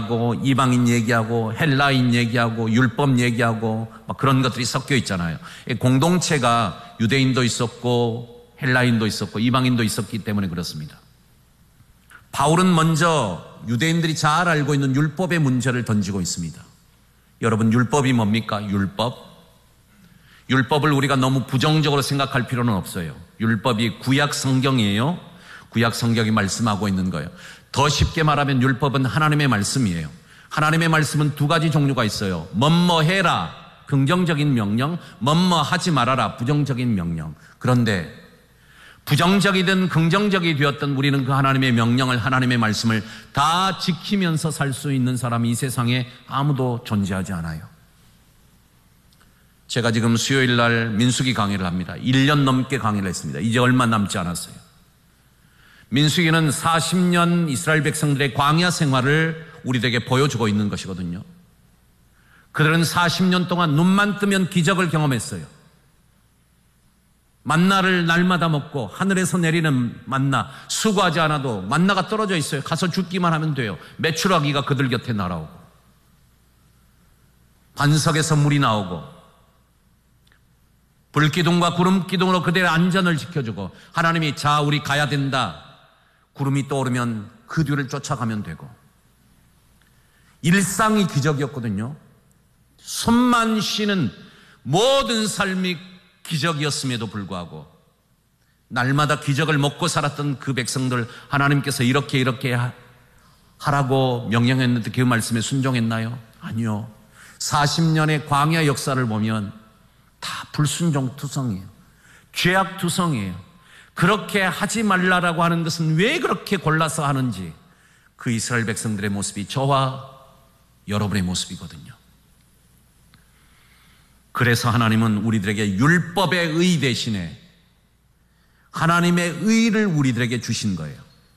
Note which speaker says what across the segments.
Speaker 1: 얘기하고 이방인 얘기하고 헬라인 얘기하고 율법 얘기하고 막 그런 것들이 섞여 있잖아요. 공동체가 유대인도 있었고 헬라인도 있었고 이방인도 있었기 때문에 그렇습니다. 바울은 먼저 유대인들이 잘 알고 있는 율법의 문제를 던지고 있습니다. 여러분, 율법이 뭡니까? 율법을 우리가 너무 부정적으로 생각할 필요는 없어요. 율법이 구약 성경이에요. 구약 성경이 말씀하고 있는 거예요. 더 쉽게 말하면 율법은 하나님의 말씀이에요. 하나님의 말씀은 두 가지 종류가 있어요. 뭐뭐 해라, 긍정적인 명령, 뭐뭐 하지 말아라, 부정적인 명령. 그런데 부정적이든 긍정적이 되었든 우리는 그 하나님의 명령을, 하나님의 말씀을 다 지키면서 살 수 있는 사람이 이 세상에 아무도 존재하지 않아요. 제가 지금 수요일 날 민수기 강의를 합니다. 1년 넘게 강의를 했습니다. 이제 얼마 남지 않았어요. 민수기는 40년 이스라엘 백성들의 광야 생활을 우리에게 보여주고 있는 것이거든요. 그들은 40년 동안 눈만 뜨면 기적을 경험했어요. 만나를 날마다 먹고 하늘에서 내리는 만나, 수고하지 않아도 만나가 떨어져 있어요. 가서 죽기만 하면 돼요. 메추라기가 그들 곁에 날아오고 반석에서 물이 나오고 불기둥과 구름기둥으로 그들의 안전을 지켜주고 하나님이 자 우리 가야 된다. 구름이 떠오르면 그 뒤를 쫓아가면 되고 일상이 기적이었거든요. 숨만 쉬는 모든 삶이 기적이었음에도 불구하고 날마다 기적을 먹고 살았던 그 백성들 하나님께서 이렇게 하라고 명령했는데 그 말씀에 순종했나요? 아니요. 40년의 광야 역사를 보면 다 불순종투성이에요. 죄악투성이에요. 그렇게 하지 말라라고 하는 것은 왜 그렇게 골라서 하는지 그 이스라엘 백성들의 모습이 저와 여러분의 모습이거든요. 그래서 하나님은 우리들에게 율법의 의 대신에 하나님의 의를 우리들에게 주신 거예요.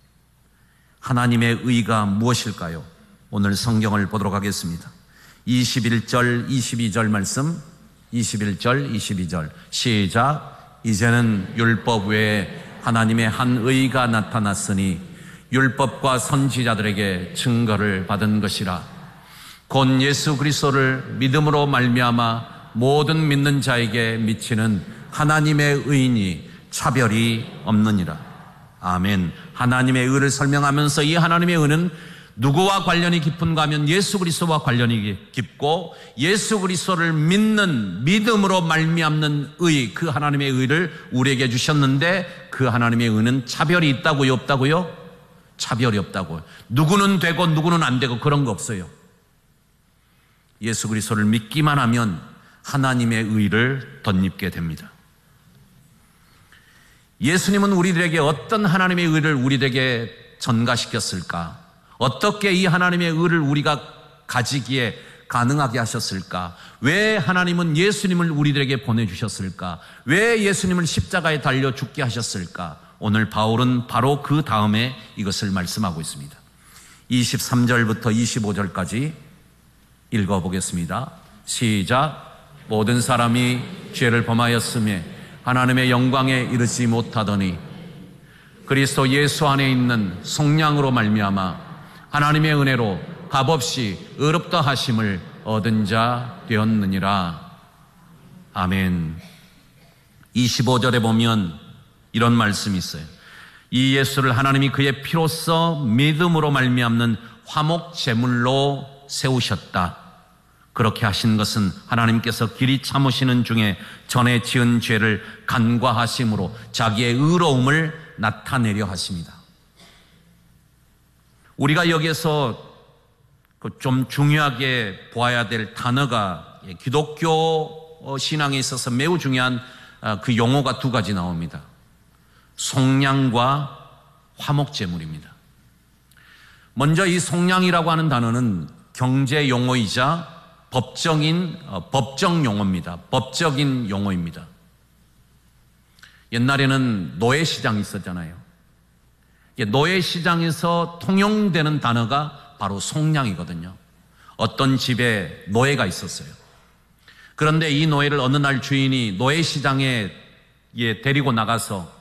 Speaker 1: 하나님의 의가 무엇일까요? 오늘 성경을 보도록 하겠습니다. 21절, 22절 말씀, 21절, 22절 시작. 이제는 율법 외에 하나님의 한 의가 나타났으니 율법과 선지자들에게 증거를 받은 것이라. 곧 예수 그리스도를 믿음으로 말미암아 모든 믿는 자에게 미치는 하나님의 의인이 차별이 없느니라. 아멘. 하나님의 의를 설명하면서 이 하나님의 의는 누구와 관련이 깊은가 하면 예수 그리스도와 관련이 깊고 예수 그리스도를 믿는 믿음으로 말미암는 의, 그 하나님의 의를 우리에게 주셨는데 그 하나님의 의는 차별이 있다고요? 없다고요? 차별이 없다고요. 누구는 되고 누구는 안 되고 그런 거 없어요. 예수 그리스도를 믿기만 하면 하나님의 의를 덧입게 됩니다. 예수님은 우리들에게 어떤 하나님의 의를 우리에게 전가시켰을까? 어떻게 이 하나님의 의를 우리가 가지기에 가능하게 하셨을까? 왜 하나님은 예수님을 우리들에게 보내주셨을까? 왜 예수님을 십자가에 달려 죽게 하셨을까? 오늘 바울은 바로 그 다음에 이것을 말씀하고 있습니다. 23절부터 25절까지 읽어보겠습니다. 시작. 모든 사람이 죄를 범하였으며 하나님의 영광에 이르지 못하더니 그리스도 예수 안에 있는 성령으로 말미암아 하나님의 은혜로 값없이 의롭다 하심을 얻은 자 되었느니라. 아멘. 25절에 보면 이런 말씀이 있어요. 이 예수를 하나님이 그의 피로써 믿음으로 말미암는 화목 제물로 세우셨다. 그렇게 하신 것은 하나님께서 길이 참으시는 중에 전에 지은 죄를 간과하심으로 자기의 의로움을 나타내려 하십니다. 우리가 여기에서 좀 중요하게 보아야 될 단어가 기독교 신앙에 있어서 매우 중요한 그 용어가 두 가지 나옵니다. 송량과 화목제물입니다. 먼저 이 송량이라고 하는 단어는 경제 용어이자 법정 용어입니다. 법적인 용어입니다. 옛날에는 노예시장이 있었잖아요. 노예시장에서 통용되는 단어가 바로 송량이거든요. 어떤 집에 노예가 있었어요. 그런데 이 노예를 어느 날 주인이 노예시장에 데리고 나가서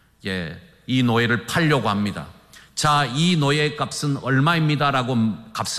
Speaker 1: 이 노예를 팔려고 합니다. 자, 이 노예의 값은 얼마입니다라고 값을